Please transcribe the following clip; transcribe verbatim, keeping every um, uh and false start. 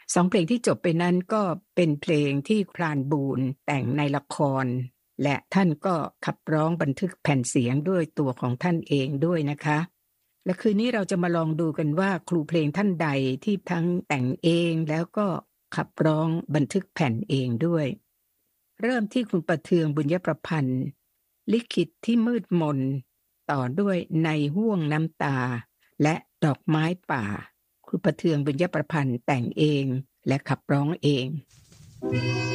สอง เพลงที่จบไปนั้นก็เป็นเพลงที่พรานบูรณ์แต่งในละครและท่านก็ขับร้องบันทึกแผ่นเสียงด้วยตัวของท่านเองด้วยนะคะและคืนนี้เราจะมาลองดูกันว่าครูเพลงท่านใดที่ทั้งแต่งเองแล้วก็ขับร้องบันทึกแผ่นเองด้วยเริ่มที่คุณประเทืองบุญยประพันธ์ลิขิตที่มืดมนต่อด้วยในห้วงน้ำตาและดอกไม้ป่าครูประเทืองบุญยประพันธ์แต่งเองและขับร้องเอง